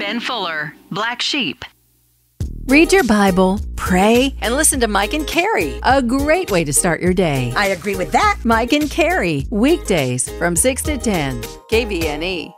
Ken Fuller, Black Sheep. Read your Bible, pray, and listen to Mike and Carrie. A great way to start your day. I agree with that. Mike and Carrie, weekdays from 6 to 10, KVNE.